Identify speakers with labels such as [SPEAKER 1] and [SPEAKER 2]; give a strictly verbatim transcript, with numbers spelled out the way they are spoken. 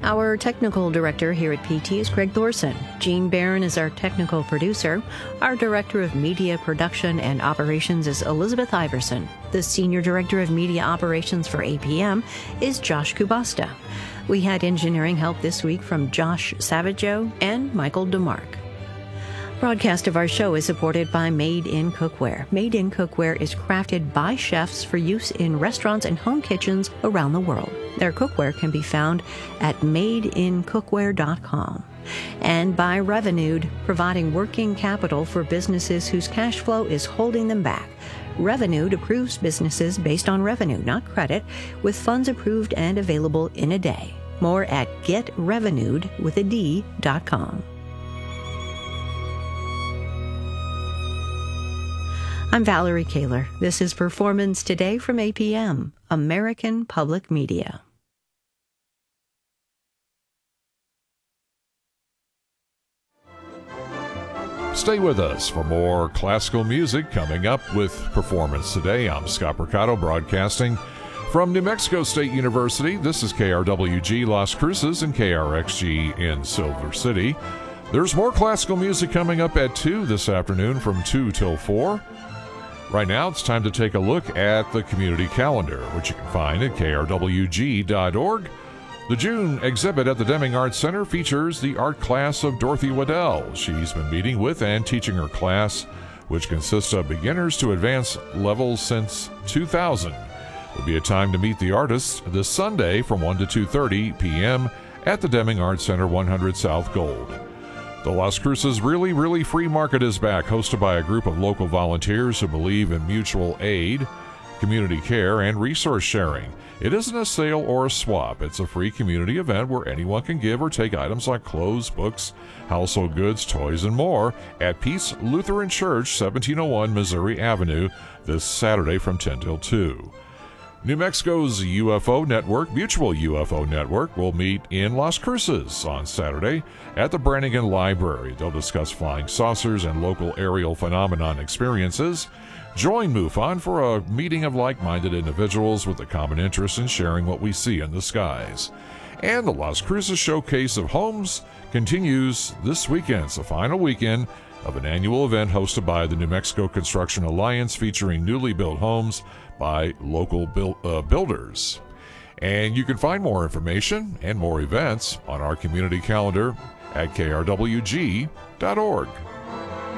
[SPEAKER 1] Our technical director here at P T is Craig Thorson. Gene Barron is our technical producer. Our director of media production and operations is Elizabeth Iverson. The senior director of media operations for A P M is Josh Kubasta. We had engineering help this week from Josh Savageau and Michael DeMarc. Broadcast of our show is supported by Made in Cookware. Made in Cookware is crafted by chefs for use in restaurants and home kitchens around the world. Their cookware can be found at made in cookware dot com. And by Revenued, providing working capital for businesses whose cash flow is holding them back. Revenued approves businesses based on revenue, not credit, with funds approved and available in a day. More at get revenued with a D dot com. I'm Valerie Kaler. This is Performance Today from A P M, American Public Media.
[SPEAKER 2] Stay with us for more classical music coming up with Performance Today. I'm Scott Mercado, broadcasting from New Mexico State University. This is K R W G Las Cruces and K R X G in Silver City. There's more classical music coming up at two this afternoon from two till four. Right now, it's time to take a look at the community calendar, which you can find at K R W G dot org. The June exhibit at the Deming Arts Center features the art class of Dorothy Waddell. She's been meeting with and teaching her class, which consists of beginners to advanced levels since two thousand. There'll be a time to meet the artists this Sunday from one to two thirty p.m. at the Deming Arts Center, one hundred South Gold. The Las Cruces Really, Really Free Market is back, hosted by a group of local volunteers who believe in mutual aid, community care, and resource sharing. It isn't a sale or a swap. It's a free community event where anyone can give or take items like clothes, books, household goods, toys, and more at Peace Lutheran Church, seventeen oh one Missouri Avenue, this Saturday from ten till two. New Mexico's U F O Network, Mutual U F O Network, will meet in Las Cruces on Saturday at the Brannigan Library. They'll discuss flying saucers and local aerial phenomenon experiences. Join MUFON for a meeting of like-minded individuals with a common interest in sharing what we see in the skies. And the Las Cruces Showcase of Homes continues this weekend. It's the final weekend of an annual event hosted by the New Mexico Construction Alliance, featuring newly built homes by local build, uh, builders. And you can find more information and more events on our community calendar at K R W G dot org.